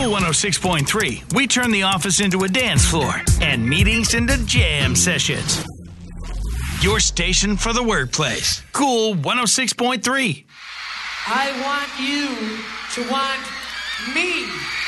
Cool 106.3, we turn the office into a dance floor and meetings into jam sessions. Your station for the workplace. Cool 106.3. I want you to want me.